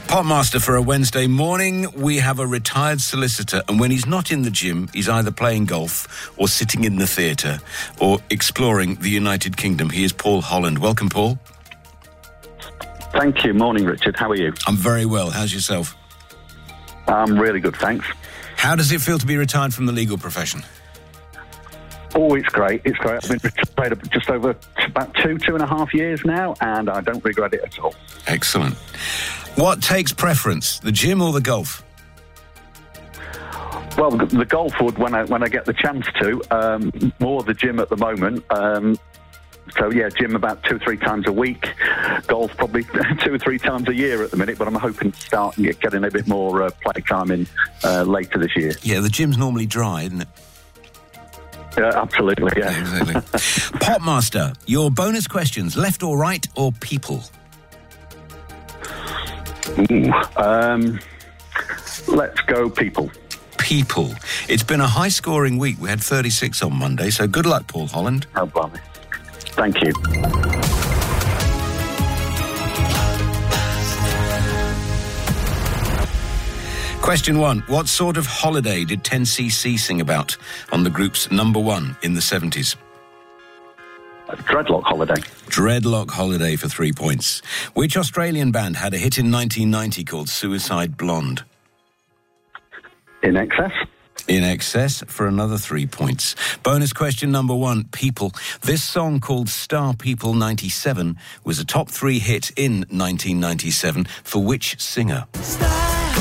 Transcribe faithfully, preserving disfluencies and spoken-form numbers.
Potmaster for a Wednesday morning. We have a retired solicitor, and when he's not in the gym, he's either playing golf or sitting in the theatre or exploring the United Kingdom. He is Paul Holland. Welcome, Paul. Thank you. Morning, Richard. How are you? I'm very well. How's yourself? I'm really good, thanks. How does it feel to be retired from the legal profession? Oh, it's great. It's great. I've been retired just over about two, two and a half years now, and I don't regret it at all. Excellent. What takes preference, the gym or the golf? Well, the, the golf would when I when I get the chance to. Um, more the gym at the moment. Um, so yeah, gym about two, three times a week. Golf probably two or three times a year at the minute. But I'm hoping to start get, getting a bit more uh, play time in uh, later this year. Yeah, the gym's normally dry, isn't it? Yeah, absolutely. Yeah. Yeah, exactly. Potmaster, your bonus questions: left or right or people? Ooh, um, let's go people. People. It's been a high-scoring week. We had thirty-six on Monday, so good luck, Paul Holland. Oh, blimey. Thank you. Question one. What sort of holiday did ten C C sing about on the group's number one in the seventies? Dreadlock Holiday. Dreadlock Holiday for three points. Which Australian band had a hit in nineteen ninety called Suicide Blonde? In Excess. In Excess for another three points. Bonus question number one, people. This song called Star People ninety-seven was a top three hit in nineteen ninety-seven for which singer? Star